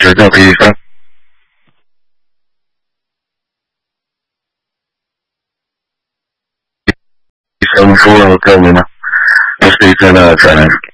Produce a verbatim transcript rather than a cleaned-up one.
觉得可以分。医生说了给我们吗？不是医生的转来